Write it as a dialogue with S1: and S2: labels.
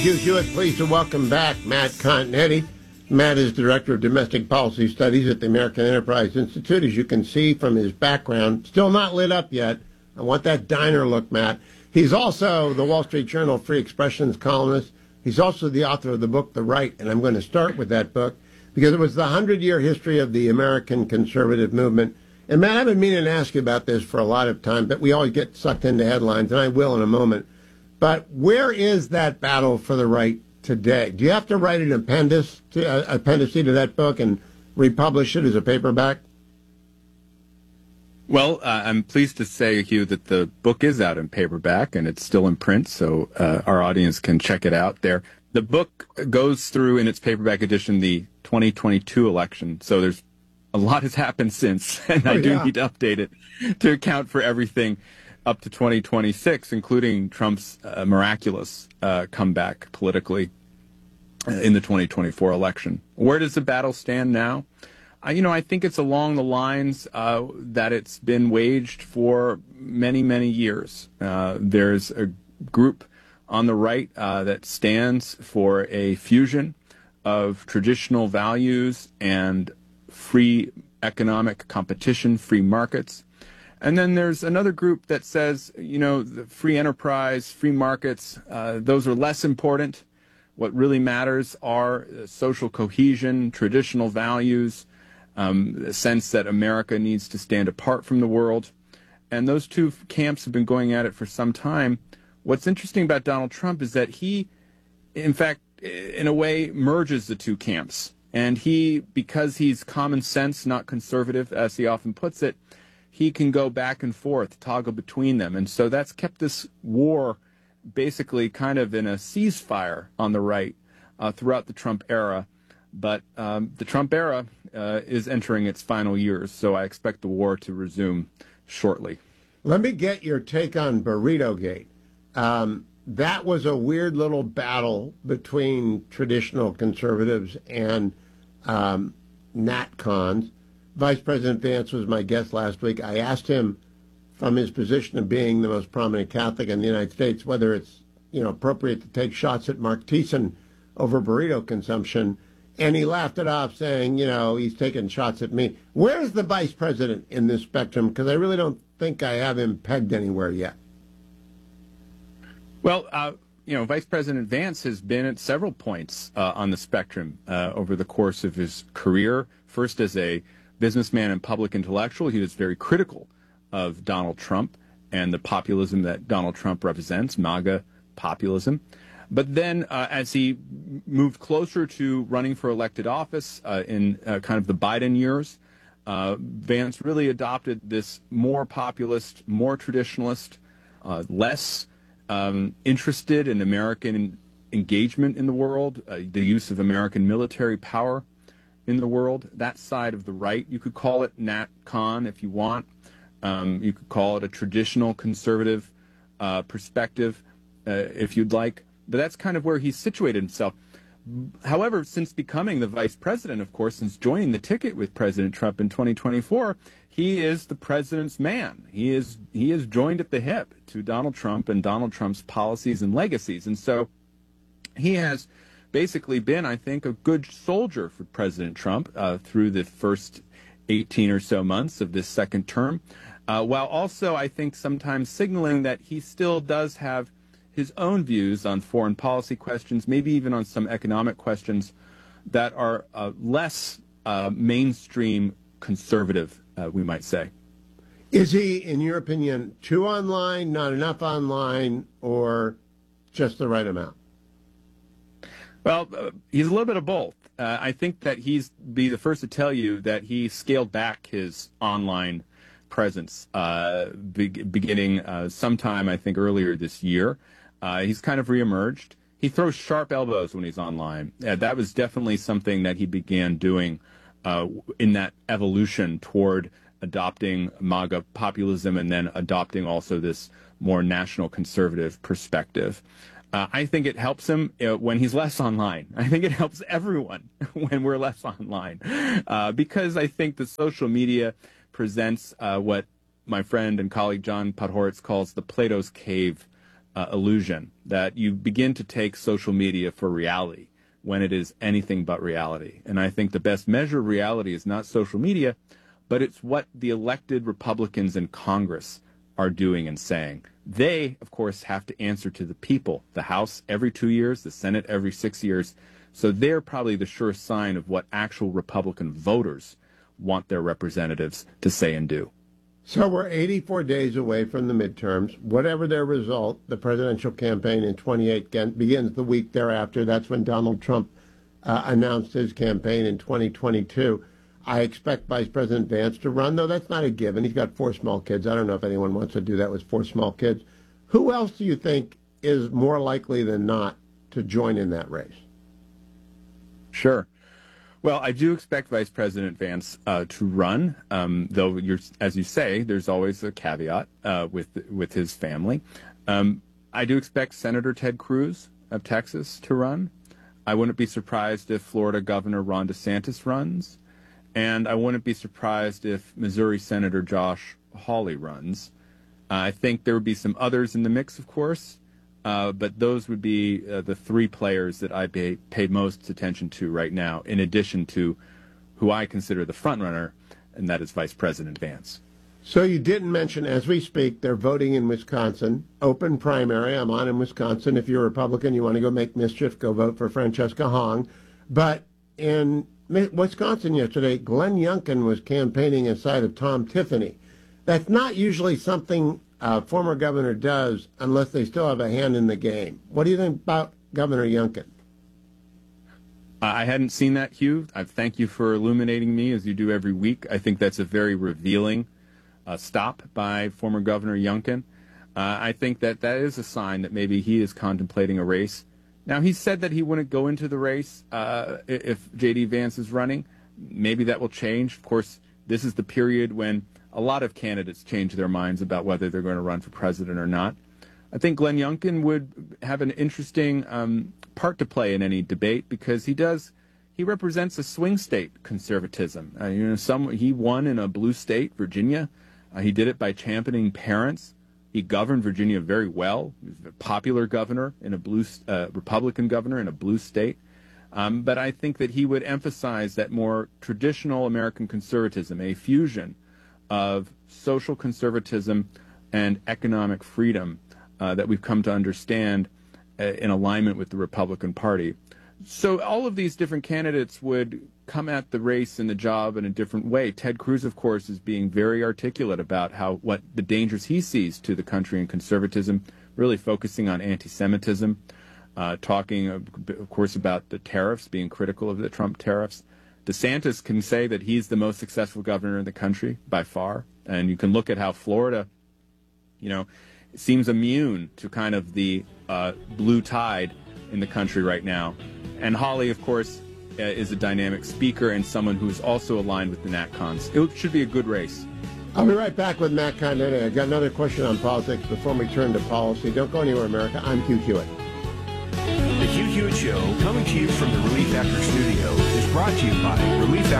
S1: Hugh Hewitt, pleased to welcome back Matt Continetti. Matt is Director of Domestic Policy Studies at the American Enterprise Institute. As you can see from his background, still not lit up yet. I want that diner look, Matt. He's also the Wall Street Journal Free Expressions columnist. He's also the author of the book, The Right, and I'm going to start with that book because it was the 100-year history of the American conservative movement. And, Matt, I've been meaning to ask you about this for a lot of time, but we always get sucked into headlines, and I will in a moment. But where is that battle for the right today? Do you have to write an appendice to that book and republish it as a paperback?
S2: Well, I'm pleased to say, Hugh, that the book is out in paperback and it's still in print, so our audience can check it out there. The book goes through, in its paperback edition, the 2022 election, so there's a lot has happened since, and I do need to update it to account for everything up to 2026, including Trump's miraculous comeback politically in the 2024 election. Where does the battle stand now? I think it's along the lines that it's been waged for many, many years. There's a group on the right that stands for a fusion of traditional values and free economic competition, free markets. And then there's another group that says, the free enterprise, free markets, those are less important. What really matters are social cohesion, traditional values, the sense that America needs to stand apart from the world. And those two camps have been going at it for some time. What's interesting about Donald Trump is that he, in fact, in a way, merges the two camps. And because he's common sense, not conservative, as he often puts it, he can go back and forth, toggle between them. And so that's kept this war basically kind of in a ceasefire on the right throughout the Trump era. But the Trump era is entering its final years, so I expect the war to resume shortly.
S1: Let me get your take on Burrito Gate. That was a weird little battle between traditional conservatives and Nat Cons. Vice President Vance was my guest last week. I asked him, from his position of being the most prominent Catholic in the United States, whether it's appropriate to take shots at Mark Thiessen over burrito consumption, and he laughed it off, saying, he's taking shots at me. Where's the vice president in this spectrum? Because I really don't think I have him pegged anywhere yet.
S2: Well, Vice President Vance has been at several points on the spectrum over the course of his career. First, as a businessman and public intellectual, he was very critical of Donald Trump and the populism that Donald Trump represents, MAGA populism. But then as he moved closer to running for elected office in kind of the Biden years, Vance really adopted this more populist, more traditionalist, less interested in American engagement in the world, the use of American military power in the world, that side of the right. You could call it Nat Con if you want. You could call it a traditional conservative perspective if you'd like. But that's kind of where he's situated himself. However, since becoming the vice president, of course, since joining the ticket with President Trump in 2024, he is the president's man. He is joined at the hip to Donald Trump and Donald Trump's policies and legacies. And so he has basically been, I think, a good soldier for President Trump through the first 18 or so months of this second term, while also, I think, sometimes signaling that he still does have his own views on foreign policy questions, maybe even on some economic questions that are less mainstream conservative, we might say.
S1: Is he, in your opinion, too online, not enough online, or just the right amount?
S2: Well, he's a little bit of both. I think that he's be the first to tell you that he scaled back his online presence beginning sometime, I think, earlier this year. He's kind of reemerged. He throws sharp elbows when he's online. That was definitely something that he began doing in that evolution toward adopting MAGA populism and then adopting also this more national conservative perspective. I think it helps him when he's less online. I think it helps everyone when we're less online because I think the social media presents what my friend and colleague John Podhoretz calls the Plato's Cave illusion, that you begin to take social media for reality when it is anything but reality. And I think the best measure of reality is not social media, but it's what the elected Republicans in Congress are doing and saying. They, of course, have to answer to the people, the House every 2 years, the Senate every 6 years. So they're probably the sure sign of what actual Republican voters want their representatives to say and do.
S1: So we're 84 days away from the midterms. Whatever their result, the presidential campaign in 28 begins the week thereafter. That's when Donald Trump announced his campaign in 2022. I expect Vice President Vance to run, though that's not a given. He's got 4 small kids. I don't know if anyone wants to do that with 4 small kids. Who else do you think is more likely than not to join in that race?
S2: Sure. Well, I do expect Vice President Vance to run, though, as you say, there's always a caveat with his family. I do expect Senator Ted Cruz of Texas to run. I wouldn't be surprised if Florida Governor Ron DeSantis runs. And I wouldn't be surprised if Missouri Senator Josh Hawley runs. I think there would be some others in the mix, of course, but those would be the 3 players that I paid most attention to right now, in addition to who I consider the frontrunner, and that is Vice President Vance.
S1: So you didn't mention, as we speak, they're voting in Wisconsin. Open primary. I'm on in Wisconsin. If you're a Republican, you want to go make mischief, go vote for Francesca Hong. But in Wisconsin yesterday, Glenn Youngkin was campaigning aside of Tom Tiffany. That's not usually something a former governor does unless they still have a hand in the game. What do you think about Governor Youngkin?
S2: I hadn't seen that, Hugh. I thank you for illuminating me, as you do every week. I think that's a very revealing stop by former Governor Youngkin. I think that is a sign that maybe he is contemplating a race. Now, he said that he wouldn't go into the race if J.D. Vance is running. Maybe that will change. Of course, this is the period when a lot of candidates change their minds about whether they're going to run for president or not. I think Glenn Youngkin would have an interesting part to play in any debate because he represents a swing state conservatism. He won in a blue state, Virginia. He did it by championing parents. He governed Virginia very well. He was a popular governor in a Republican governor in a blue state. But I think that he would emphasize that more traditional American conservatism, a fusion of social conservatism and economic freedom that we've come to understand in alignment with the Republican Party. So all of these different candidates would come at the race and the job in a different way. Ted Cruz, of course, is being very articulate about what the dangers he sees to the country and conservatism, really focusing on anti-Semitism, talking, of course, about the tariffs, being critical of the Trump tariffs. DeSantis can say that he's the most successful governor in the country by far. And you can look at how Florida, seems immune to kind of the blue tide in the country right now. And Hawley, of course, is a dynamic speaker and someone who's also aligned with the NatCons. It should be a good race.
S1: I'll be right back with Matt Continetti. I've got another question on politics before we turn to policy. Don't go anywhere, America. I'm Hugh Hewitt.
S3: The Hugh Hewitt Show, coming to you from the Relief Factor studio, is brought to you by Relief Factor.